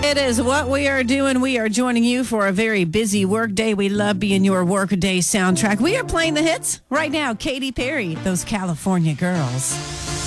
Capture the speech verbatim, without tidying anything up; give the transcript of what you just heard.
It is what we are doing. We are joining you for a very busy work day. We love being your work day soundtrack. We are playing the hits right now. Katy Perry, Those California Girls.